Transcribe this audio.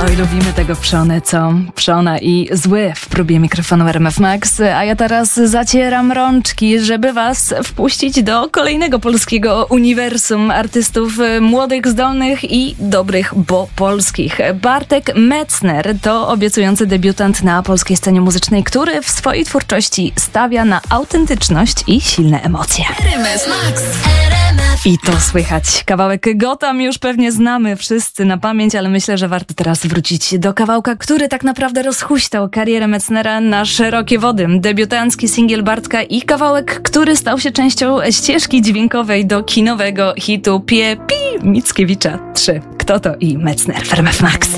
Oj, lubimy tego Przonę, co? Przona i Zły w próbie mikrofonu RMF Max, a ja teraz zacieram rączki, żeby was wpuścić do kolejnego polskiego uniwersum artystów młodych, zdolnych i dobrych, bo polskich. Bartek Metzner to obiecujący debiutant na polskiej scenie muzycznej, który w swojej twórczości stawia na autentyczność i silne emocje. RMF Max. I to słychać. Kawałek Gotham już pewnie znamy wszyscy na pamięć, ale myślę, że warto teraz wrócić do kawałka, który tak naprawdę rozhuśtał karierę Metznera na szerokie wody. Debiutancki singiel Bartka i kawałek, który stał się częścią ścieżki dźwiękowej do kinowego hitu Pie Pi Mickiewicza 3. Kto to i Metzner w RMF Max.